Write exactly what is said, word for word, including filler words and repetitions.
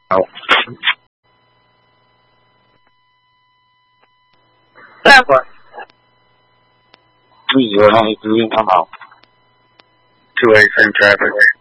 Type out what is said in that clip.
好。 Trevor. You're only doing about two A same traffic.